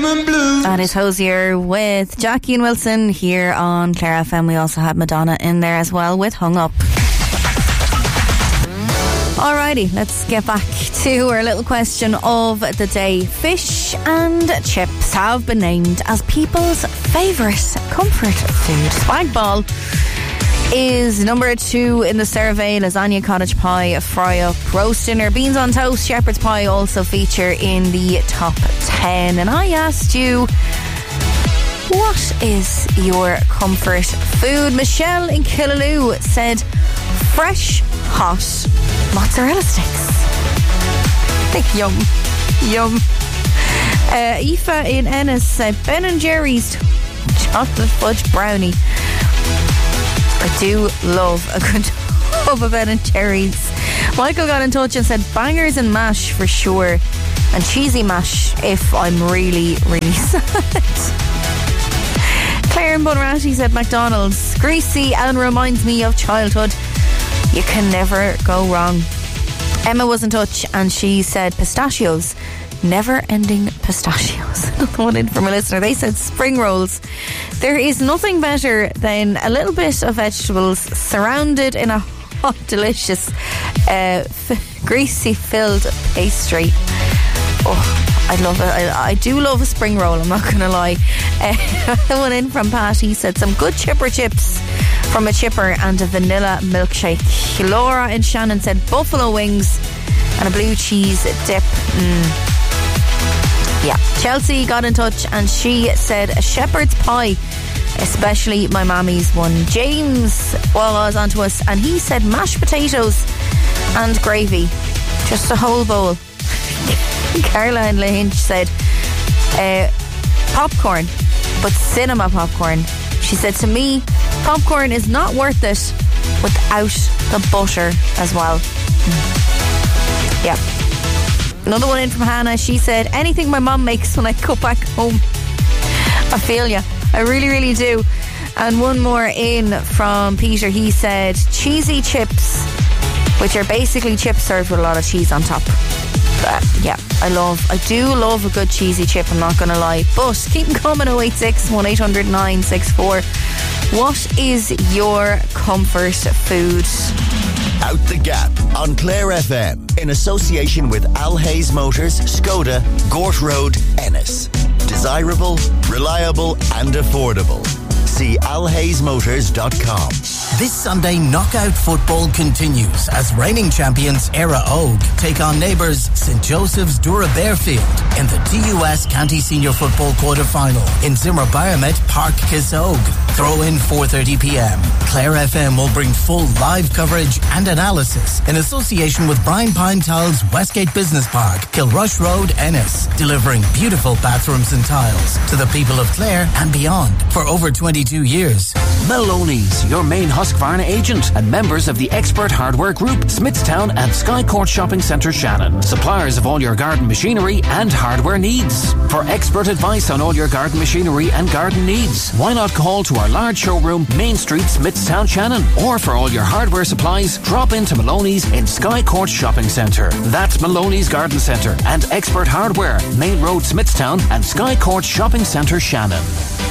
rhythm and blues. That is Hosier with Jackie and Wilson here on Clare FM. We also had Madonna in there as well with Hung Up. Alrighty, let's get back to our little question of the day. Fish and chips have been named as people's favourite comfort food. Spagball is number 2 in the survey. Lasagna, cottage pie, fry up, roast dinner, beans on toast, shepherd's pie also feature in the top 10. And I asked you, what is your comfort food? Michelle in Killaloe said fresh, hot mozzarella sticks. Yum, yum. Aoife in Ennis said Ben & Jerry's chocolate fudge brownie. I do love a good tub of Ben & Jerry's. Michael got in touch and said bangers and mash for sure, and cheesy mash if I'm really, really sad. Claire in Bunratty said McDonald's. Greasy and reminds me of childhood. You can never go wrong. Emma was in touch and she said pistachios. Never-ending pistachios. One in from a listener. They said spring rolls. There is nothing better than a little bit of vegetables surrounded in a hot, delicious, greasy-filled pastry. Oh, I love it. I do love a spring roll, I'm not going to lie. One in from Pat, he said some good chipper chips from a chipper and a vanilla milkshake. Laura in Shannon said buffalo wings and a blue cheese dip. Yeah. Chelsea got in touch and she said a shepherd's pie, especially my mammy's one. James was on to us and he said mashed potatoes and gravy, just a whole bowl. Carla in Lahinch said popcorn, but cinema popcorn. She said to me, popcorn is not worth it without the butter as well. Yeah. Another one in from Hannah. She said anything my mum makes when I go back home. I feel ya. I really, really do. And one more in from Peter. He said cheesy chips, which are basically chips served with a lot of cheese on top. Yeah, I do love a good cheesy chip, I'm not going to lie. But keep them coming, 086 1800 964. What is your comfort food? Out the Gap on Clare FM in association with Al Hayes Motors, Skoda, Gort Road, Ennis. Desirable, reliable and affordable. See alhaysmotors.com. This Sunday, knockout football continues as reigning champions Era Og take on neighbours St Joseph's Dura Bearfield in the TUS County Senior Football quarter-final in Zimmer Biomet Park Kissogue. Throw in 4:30pm. Clare FM will bring full live coverage and analysis in association with Brian Pine Tiles Westgate Business Park, Kilrush Road, Ennis, delivering beautiful bathrooms and tiles to the people of Clare and beyond for over 22 years. Maloney's, your main Husqvarna agent and members of the Expert Hardware Group, Smithstown and Skycourt Shopping Centre Shannon. Suppliers of all your garden machinery and hardware needs. For expert advice on all your garden machinery and garden needs, why not call to our large showroom, Main Street, Smithstown, Shannon. Or for all your hardware supplies, drop into Maloney's in Skycourt Shopping Centre. That's Maloney's Garden Centre and Expert Hardware, Main Road, Smithstown and Skycourt Shopping Centre, Shannon.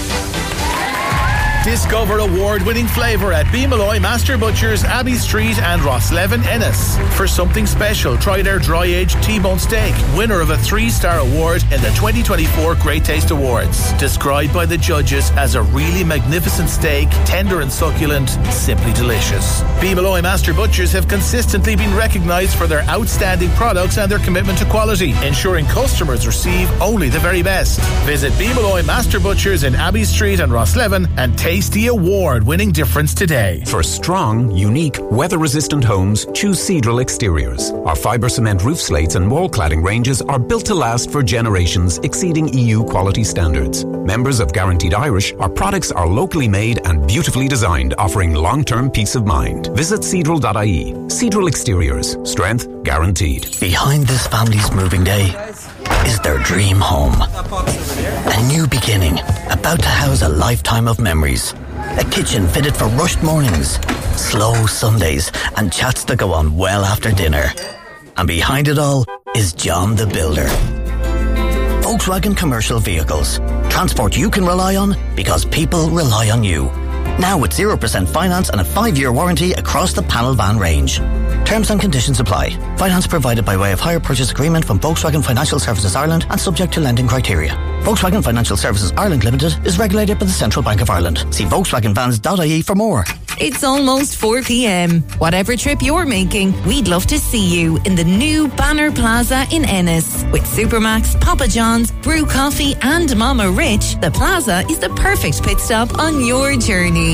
Discover award-winning flavour at B. Malloy Master Butchers, Abbey Street and Rosslevin, Ennis. For something special, try their dry-aged T-bone steak, winner of a 3-star award in the 2024 Great Taste Awards. Described by the judges as a really magnificent steak, tender and succulent, simply delicious. B. Malloy Master Butchers have consistently been recognised for their outstanding products and their commitment to quality, ensuring customers receive only the very best. Visit B. Malloy Master Butchers in Abbey Street and Rosslevin and taste the award-winning difference today. For strong, unique, weather-resistant homes, choose Cedral Exteriors. Our fibre cement roof slates and wall cladding ranges are built to last for generations, exceeding EU quality standards. Members of Guaranteed Irish, our products are locally made and beautifully designed, offering long-term peace of mind. Visit Cedral.ie. Cedral Exteriors. Strength guaranteed. Behind this family's moving day is their dream home. A new beginning, about to house a lifetime of memories. A kitchen fitted for rushed mornings, slow Sundays, and chats that go on well after dinner. And behind it all is John the Builder. Volkswagen Commercial Vehicles. Transport you can rely on because people rely on you. Now with 0% finance and a 5-year warranty across the panel van range. Terms and conditions apply. Finance provided by way of hire purchase agreement from Volkswagen Financial Services Ireland and subject to lending criteria. Volkswagen Financial Services Ireland Limited is regulated by the Central Bank of Ireland. See VolkswagenVans.ie for more. It's almost 4 p.m. Whatever trip you're making, we'd love to see you in the new Banner Plaza in Ennis. With Supermax, Papa John's, Brew Coffee and Mama Rich, the Plaza is the perfect pit stop on your journey.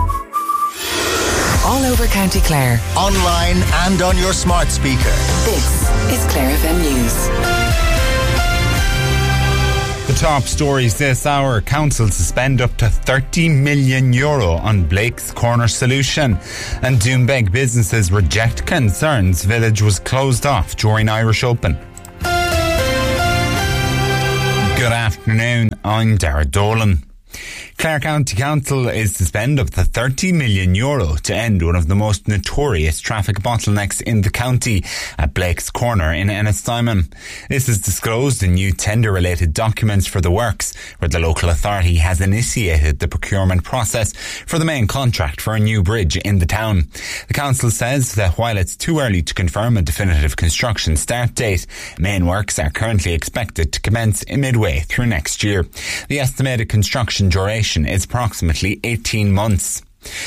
All over County Clare. Online and on your smart speaker. This is Clare FM News. The top stories this hour. Council suspend up to €30 million on Blake's Corner solution. And Doombeg businesses reject concerns village was closed off during Irish Open. Good afternoon, I'm Darragh Dolan. Clare County Council is to spend up to €30 million to end one of the most notorious traffic bottlenecks in the county at Blake's Corner in Ennistimon. This is disclosed in new tender-related documents for the works, where the local authority has initiated the procurement process for the main contract for a new bridge in the town. The council says that while it's too early to confirm a definitive construction start date, main works are currently expected to commence midway through next year. The estimated construction duration is approximately 18 months.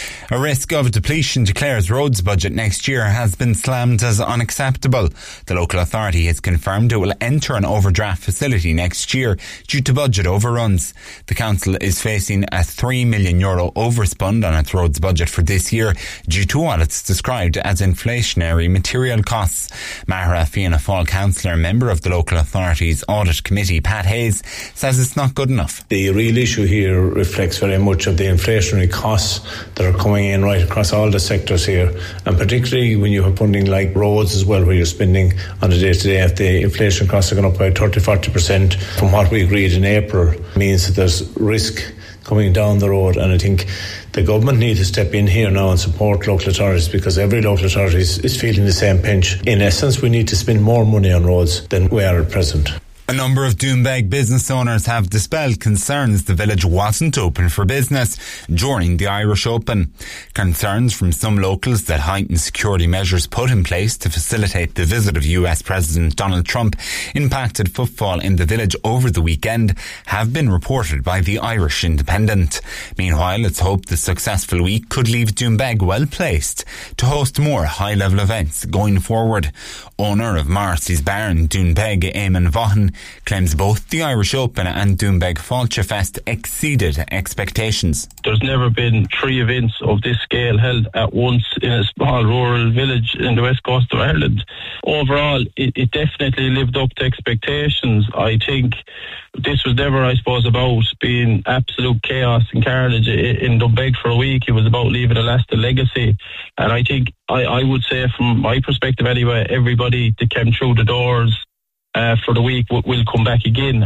A risk of depletion to Clare's roads budget next year has been slammed as unacceptable. The local authority has confirmed it will enter an overdraft facility next year due to budget overruns. The council is facing a €3 million overspend on its roads budget for this year due to what it's described as inflationary material costs. Mahara Fianna Fáil councillor, member of the local authority's audit committee, Pat Hayes, says it's not good enough. The real issue here reflects very much of the inflationary costs that are coming in right across all the sectors here, and particularly when you have funding like roads as well, where you're spending on a day-to-day. If the inflation costs are going up by 30-40% from what we agreed in April, means that there's risk coming down the road. And I think the government needs to step in here now and support local authorities, because every local authority is feeling the same pinch. In essence, we need to spend more money on roads than we are at present. A number of Doombeg business owners have dispelled concerns the village wasn't open for business during the Irish Open. Concerns from some locals that heightened security measures put in place to facilitate the visit of US President Donald Trump impacted footfall in the village over the weekend have been reported by the Irish Independent. Meanwhile, it's hoped the successful week could leave Doombeg well placed to host more high-level events going forward. Owner of Marcy's Barn, Doombeg, Eamon Vaughan, claims both the Irish Open and Doombeg Fáilte Fest exceeded expectations. There's never been 3 events of this scale held at once in a small rural village in the west coast of Ireland. Overall, it definitely lived up to expectations. I think this was never, I suppose, about being absolute chaos and carnage in Doombeg for a week. It was about leaving a lasting legacy. And I think, I would say from my perspective anyway, everybody that came through the doors for the week will come back again.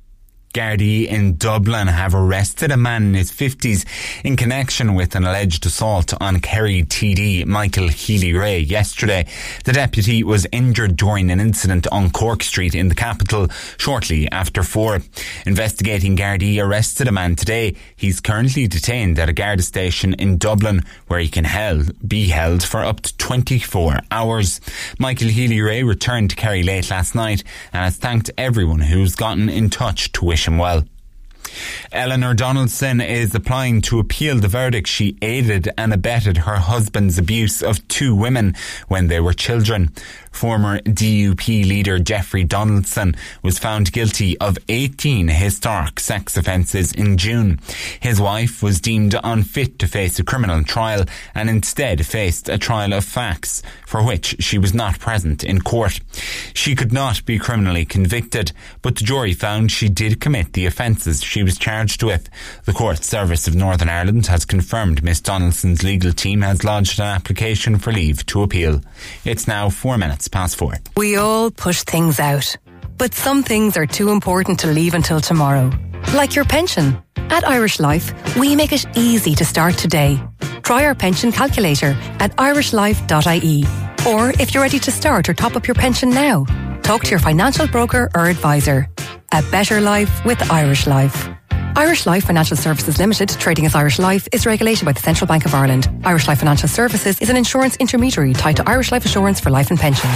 Gardaí in Dublin have arrested a man in his 50s in connection with an alleged assault on Kerry TD Michael Healy-Rae yesterday. The deputy was injured during an incident on Cork Street in the capital shortly after 4. Investigating Gardaí arrested a man today. He's currently detained at a Garda station in Dublin, where he can be held for up to 24 hours. Michael Healy-Rae returned to Kerry late last night and has thanked everyone who's gotten in touch to wish him well. Eleanor Donaldson is applying to appeal the verdict she aided and abetted her husband's abuse of 2 women when they were children. Former DUP leader Jeffrey Donaldson was found guilty of 18 historic sex offences in June. His wife was deemed unfit to face a criminal trial and instead faced a trial of facts for which she was not present in court. She could not be criminally convicted, but the jury found she did commit the offences she was charged with. The Court Service of Northern Ireland has confirmed Miss Donaldson's legal team has lodged an application for leave to appeal. It's now 4:04. We all push things out, but some things are too important to leave until tomorrow. Like your pension. At Irish Life, we make it easy to start today. Try our pension calculator at irishlife.ie. Or if you're ready to start or top up your pension now, talk to your financial broker or advisor. A better life with Irish Life. Irish Life Financial Services Limited, trading as Irish Life, is regulated by the Central Bank of Ireland. Irish Life Financial Services is an insurance intermediary tied to Irish Life Assurance for life and pensions.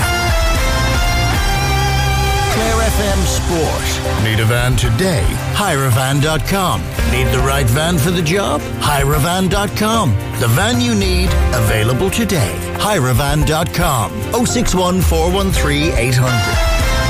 Clare FM Sport. Need a van today? Hirevan.com. Need the right van for the job? Hirevan.com. The van you need, available today. Hirevan.com. 061 413 800.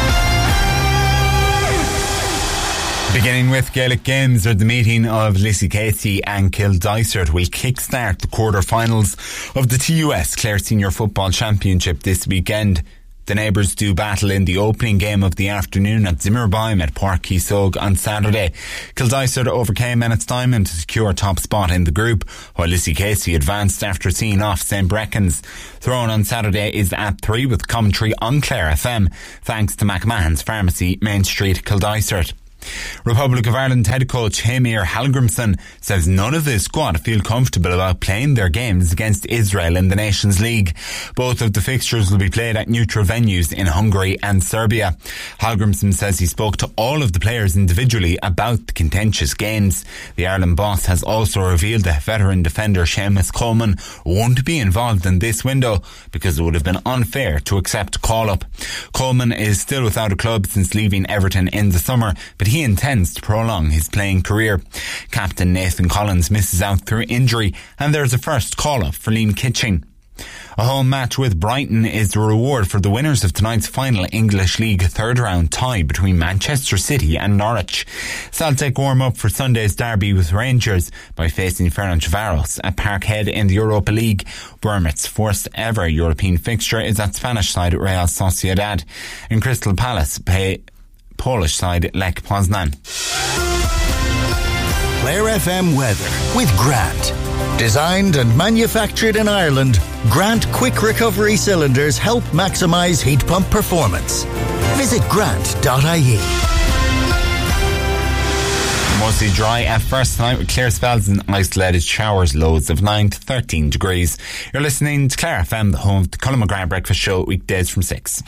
Beginning with Gaelic games, or the meeting of Lissy Casey and Kildysart will kickstart the quarter-finals of the TUS Clare Senior Football Championship this weekend. The neighbours do battle in the opening game of the afternoon at Zimmerbeim at Páirc Keysog on Saturday. Kildysart overcame Ennis Diamond to secure top spot in the group, while Lissy Casey advanced after seeing off St. Brecons. Thrown on Saturday is at 3 with commentary on Clare FM, thanks to McMahon's Pharmacy, Main Street, Kildysart. Republic of Ireland head coach Heimir Hallgrimsson says none of the squad feel comfortable about playing their games against Israel in the Nations League. Both of the fixtures will be played at neutral venues in Hungary and Serbia. Hallgrimsson says he spoke to all of the players individually about the contentious games. The Ireland boss has also revealed that veteran defender Seamus Coleman won't be involved in this window because it would have been unfair to accept a call-up. Coleman is still without a club since leaving Everton in the summer, but he intends to prolong his playing career. Captain Nathan Collins misses out through injury, and there's a first call-up for Liam Kitching. A home match with Brighton is the reward for the winners of tonight's final English League third round tie between Manchester City and Norwich. Celtic warm up for Sunday's derby with Rangers by facing Ferencváros at Parkhead in the Europa League. Bournemouth's first ever European fixture is at Spanish side Real Sociedad. In Crystal Palace pay Polish side Lech Poznan. Clare FM weather with Grant. Designed and manufactured in Ireland, Grant Quick Recovery cylinders help maximise heat pump performance. Visit grant.ie. Mostly dry at first tonight with clear spells and isolated showers, lows of 9 to 13 degrees. You're listening to Clare FM, the home of the Colin McGrath Breakfast Show, weekdays from 6.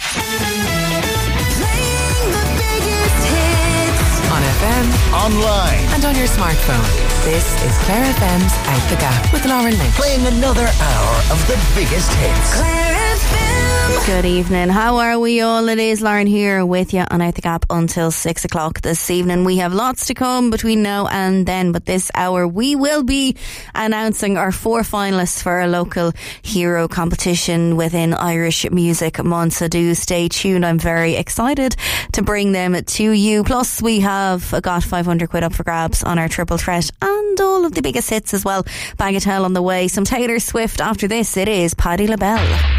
On FM, online, and on your smartphone. This is Clare FM's Out the Gap with Lauren Lynch. Playing another hour of the biggest hits. Clare FM. Good evening. How are we all? It is Lauren here with you on Out the Gap until 6 o'clock this evening. We have lots to come between now and then, but this hour we will be announcing our 4 finalists for our local hero competition within Irish Music Month. So do stay tuned. I'm very excited to bring them to you. Plus we have got 500 quid up for grabs on our triple threat and all of the biggest hits as well. Bagatelle on the way. Some Taylor Swift after this. It is Patti LaBelle.